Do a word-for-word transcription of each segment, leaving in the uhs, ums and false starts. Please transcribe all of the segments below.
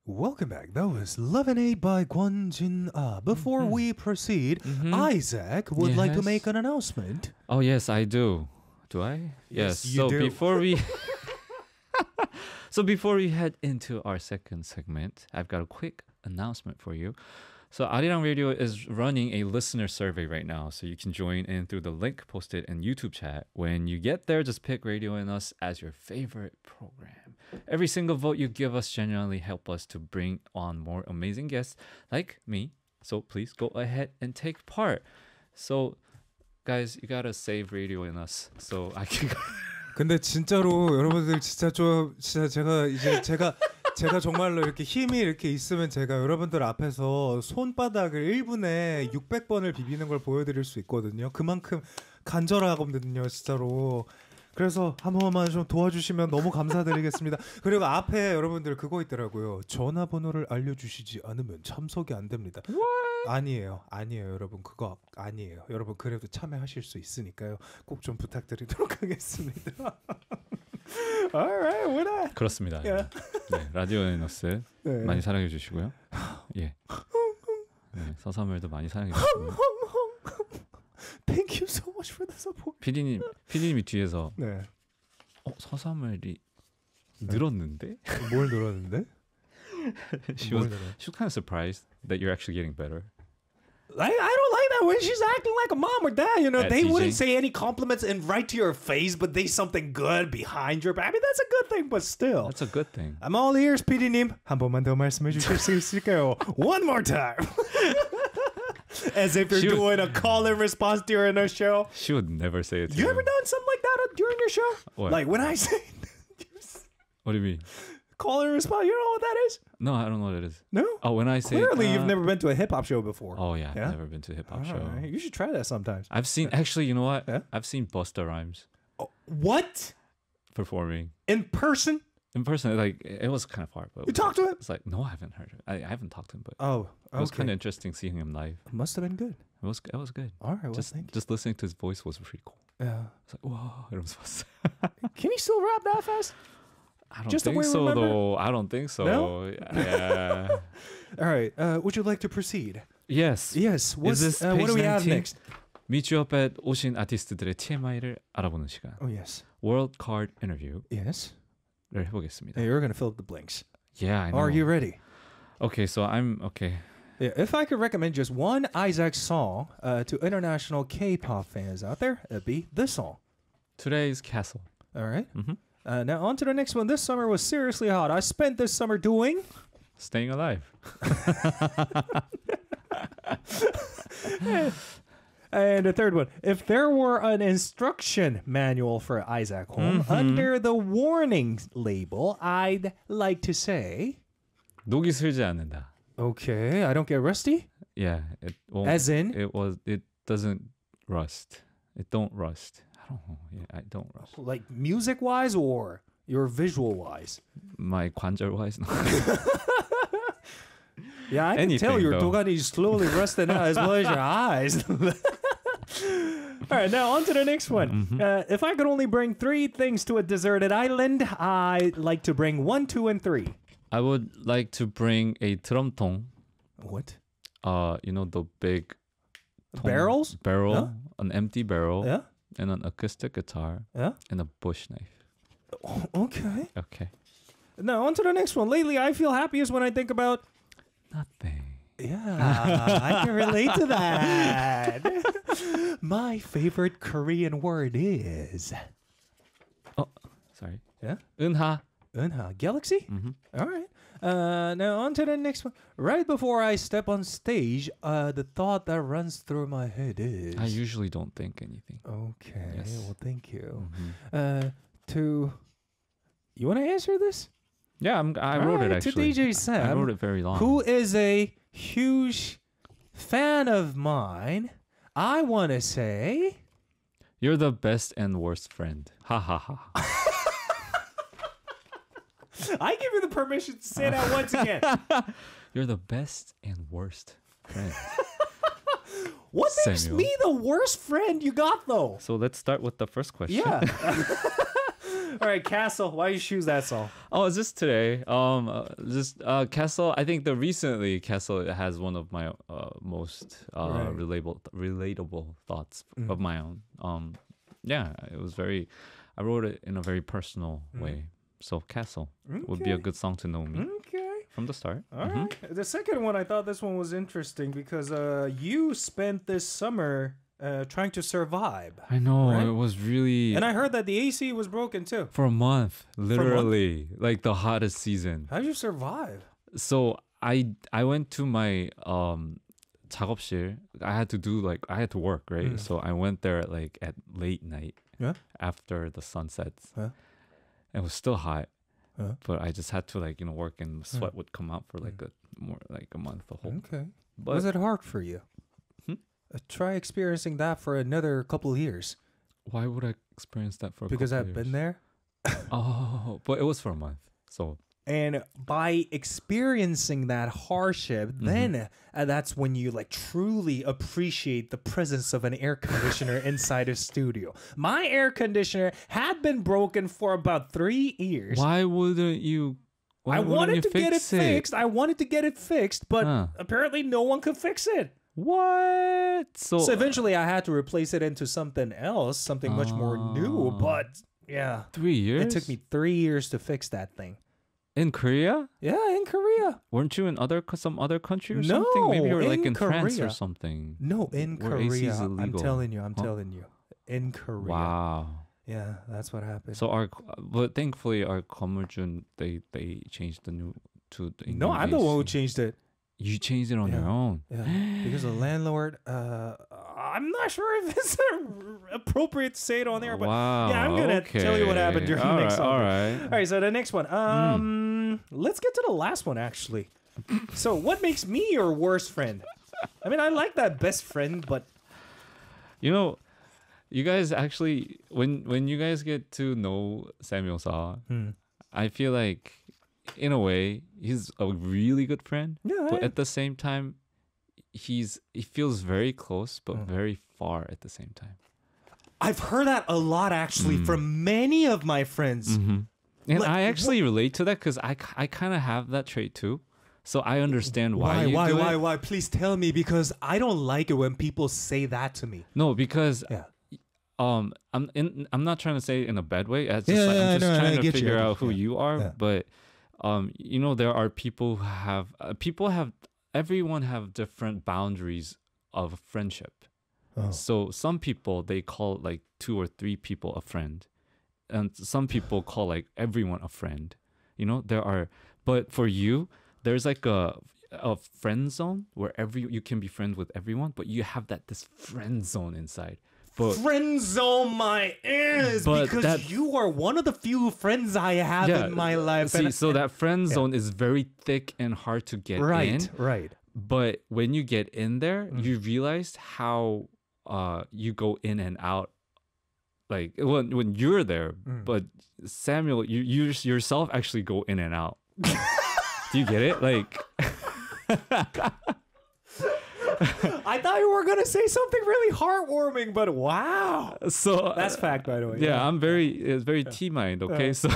Welcome back. That was Lemonade by Kwon Jin Ah. Before Mhm. we proceed, Mhm. Isaac would like to Yes. make an announcement. Oh yes, I do. Do I? Yes, you so do. before we So before we head into our second segment, I've got a quick announcement for you. So Arirang Radio is running a listener survey right now, so you can join in through the link posted in YouTube chat. When you get there, just pick Radio and Us as your favorite program. Every single vote you give us genuinely help us to bring on more amazing guests like me. So please go ahead and take part. So guys, you gotta save Radio and Us so I can. 근데 진짜로 여러분들 진짜 좀 진짜 제가 이제 제가 제가 정말로 이렇게 힘이 이렇게 있으면 제가 여러분들 앞에서 손바닥을 일 분에 육백 번을 비비는 걸 보여드릴 수 있거든요. 그만큼 간절하거든요, 진짜로. 그래서 한 번만 좀 도와주시면 너무 감사드리겠습니다. 그리고 앞에 여러분들 그거 있더라고요. 전화번호를 알려주시지 않으면 참석이 안 됩니다. What? 아니에요. 아니에요. 여러분 그거 아니에요. 여러분 그래도 참여하실 수 있으니까요. 꼭 좀 부탁드리도록 하겠습니다. Alright, what I... 그렇습니다. Yeah. 네, 라디오 에너스 네. 많이 사랑해 주시고요. 예. 네, 서사물도 많이 사랑해 주시고요. Thank you so much for the support. 피디님, 피디님이 뒤에서 네. 어, 서사물이 늘었는데? 뭘 늘었는데? she was she was kind of surprised that you're actually getting better. I, I don't like that when she's acting like a mom or dad. You know, At they teasing. wouldn't say any compliments and right to your face, but they something good behind your back. I mean, that's a good thing, but still. That's a good thing. I'm all ears, 피디님. 한 번만 더 말씀해 주실 수 있을까요? One more time. As if you're She doing would- a call and response during a show. She would never say it to You you. ever done something like that during your show? What? Like when I say What do you mean? call and response, you know what that is? No, I don't know what it is. No? Oh, when I say Clearly, uh, you've never been to a hip hop show before. Oh yeah, Yeah? I've never been to a hip hop All show. right, you should try that sometimes. I've seen actually, you know what? Yeah? I've seen Busta Rhymes Oh, what? performing In person? in person. Like it was kind of hard, but You talked to him? It's like no, I haven't heard. It. I, I haven't talked to him, but Oh, it was okay. kind of interesting seeing him live. Must have been good. It was it was good. All right, well, just thank you. just listening to his voice was pretty cool. Yeah. It's like whoa, 이러면서 봤어. Can he still rap that fast? I don't Just the think way we so remember? though. I don't think so. No? Yeah. All right. Uh, would you like to proceed? yes. Yes. What's, this uh, what page do we have nineteen? next? Meet you up at 오신 아티스트들의 티엠아이를 알아보는 시간. Oh, yes. World Card Interview를 Yes. 해보겠습니다. Hey, you're going to fill up the blinks. Yeah, I know. Are you ready? Okay, so I'm okay. Yeah, if I could recommend just one Isaac song uh, to international K-pop fans out there, it'd be this song. Today's Castle. All right. hmm Uh, now on to the next one. This summer was seriously hot. I spent this summer doing. Staying Alive. And the third one. If there were an instruction manual for Isaac Holm Mm-hmm. under the warning label, I'd like to say. 녹이 슬지 않는다. Okay, I don't get rusty. Yeah, it won't. As in? it was. It doesn't rust. It don't rust. I don't know. Yeah, I don't rust. Like music wise or your visual wise? My 관절 wise. Yeah, I can Anything, tell your though. dogani is slowly rusting out as well as your eyes. All right, now on to the next one. Mm-hmm. Uh, if I could only bring three things to a deserted island, I'd like to bring one, two, and three. I would like to bring a 드럼통. What? Uh, you know the big 통- Barrels? barrel, Huh? an empty barrel, Yeah? and an acoustic guitar, Yeah? and a bush knife. Oh, okay. Okay. Now on to the next one. Lately, I feel happiest when I think about. Nothing. Yeah, I can relate to that. My favorite Korean word is. Oh, sorry. Yeah? 은하. Unha. Galaxy? Mm-hmm. All right. Uh, now on to the next one. Right before I step on stage, uh, the thought that runs through my head is. I usually don't think anything. Okay. Yes. Well, thank you. Mhm. Uh, to. You want to answer this? Yeah, I'm, I wrote Alright, it to actually. D J I Sam, wrote it very long. who is a huge fan of mine. I want to say. You're the best and worst friend. Ha ha ha. I give you the permission to say that once again. You're the best and worst friend. What makes Samuel. me the worst friend you got, though? So let's start with the first question. Yeah. All right, Castle. Why you choose that song? Oh, just today. Um, uh, just uh, Castle. I think the recently Castle has one of my uh, most uh, Right. relatable relatable thoughts Mm. of my own. Um, yeah, it was very. I wrote it in a very personal Mm. way. So Castle would be a Okay. good song to know me Okay. from the start. All Mhm. right. The second one, I thought this one was interesting because uh, you spent this summer uh, trying to survive, I know Right? it was really and I heard that the A C was broken too. for a month, month? literally like the hottest season. How'd you survive? So I I went to my um 작업실. I had to do like I had to work, right? Mm. So I went there like at late night Yeah. after the sun sets. Huh? It was still hot, Huh? but I just had to like, you know, work and sweat would come out for like a more like a month a whole. Okay. But was it hard for you? Hmm? Uh, try experiencing that for another couple of years why would I experience that for a because couple I've been years? there. Oh, but it was for a month. So And by experiencing that hardship, Mm-hmm. then uh, that's when you like truly appreciate the presence of an air conditioner inside a studio. My air conditioner had been broken for about three years. why wouldn't you why I wouldn't wanted you to get it fix fixed. I wanted to get it fixed, but Huh. apparently no one could fix it. What? So, So eventually I had to replace it into something else, something much more new. Oh. But yeah, three years? it took me three years to fix that thing. In Korea? Yeah, in Korea. Weren't you in other co- some other country or No, something? Maybe you were like in in France or Korea. something. No, in Where A C Korea. is I'm illegal. telling you, I'm Huh? telling you. In Korea. Wow. Yeah, that's what happened. So our, but thankfully our Komurjun they they changed the new to the no, new I'm the one who A C. changed it. You changed it on Yeah. your own. Yeah, because the landlord. Uh, I'm not sure if it's appropriate to say it on there, but wow. yeah, I'm gonna tell you what happened okay. during all the next right, song. All right. All right, so the next one. Hmm. Um, let's get to the last one actually. So, what makes me your worst friend? I mean, I like that best friend, but You know, you guys actually when when you guys get to know Samuel Sa, Hmm. I feel like in a way he's a really good friend. yeah, But at the same time, he's he feels very close but Mm. very far at the same time. I've heard that a lot actually Hmm. from many of my friends. Mm-hmm. And Like, I actually relate to that because I, k- I kind of have that trait too. So I understand why. Why? you Why? do Why? it. Why? Please tell me because I don't like it when people say that to me. No, because Yeah. um, I'm in. I'm not trying to say it in a bad way. It's just Yeah, like, yeah, I I'm just know, I trying to get you, figure I get out who you. you are. Yeah. But um, you know, there are people who have uh, people have everyone have different boundaries of friendship. Oh. So some people they call like two or three people a friend, and some people call like everyone a friend. You know, there are, but for you, there's like a a friend zone where every you can be friends with everyone, but you have that this friend zone inside. But Friend zone my ears But because that- you are one of the few friends I have yeah, in my life. see, and- so that friend yeah. zone is very thick and hard to get right, in. right. But when you get in there, Mm. you realize how uh you go in and out. Like when when you're there, Mm. but Samuel, you you yourself actually go in and out. Do you get it? Like I thought you were gonna say something really heartwarming, but wow, so. that's fact, by the way. Yeah, I'm very it's very T mind. Okay, so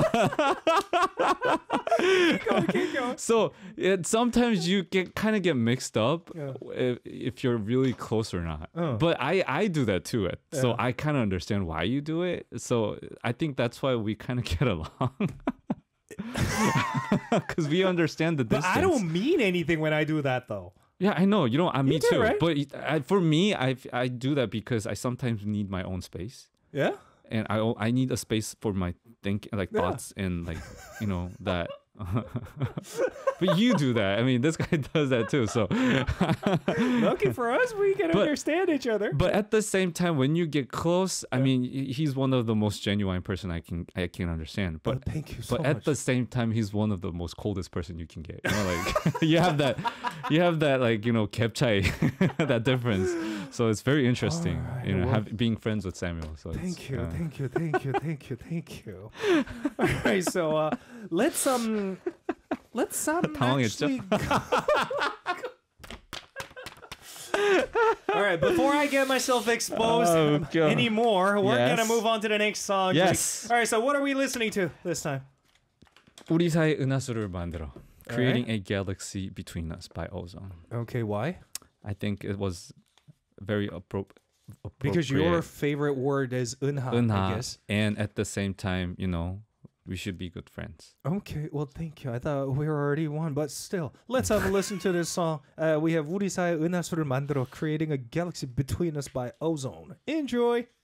keep going, keep going. so it, sometimes you get kind of get mixed up Yeah. if, if you're really close or not. Oh. But I I do that too. uh, So Yeah. I kind of understand why you do it. So I think that's why we kind of get along. Because we understand the But distance. I don't mean anything when I do that, though. Yeah, I know. You know, uh, me do, too. right? But it- I, for me, I I do that because I sometimes need my own space, Yeah. and I o- I need a space for my think like Yeah. thoughts and like you know that. But you do that. I mean, this guy does that too. So, Lucky for us, we can But- understand each other. but at the same time, when you get close, I mean, he- he's one of the most genuine person I can I can understand. But Oh, thank you so but at much. the same time, he's one of the most coldest person you can get. You know, like you have that, you have that like you know 캡차이, that difference. So it's very interesting. Alright, you know, well- have, being friends with Samuel. So it's, Thank you, uh, thank you, thank you, thank you, thank you. All right, so uh, let's um, let's um 당황했죠? actually. All All right, before I get myself exposed Oh, God. anymore, we're Yes. gonna move on to the next song. Yes. All right, so what are we listening to this time? 우리 사이 은하수를 만들어. Creating a galaxy between us by Ozone. Okay, why? I think it was very appro- appropriate. Because your favorite word is unha, I 은하, guess. and at the same time, you know, we should be good friends. Okay, well, thank you. I thought we were already one, but still, let's have a listen to this song. Uh, we have 우리 사이 은하수를 만들어, creating a galaxy between us by Ozone. Enjoy.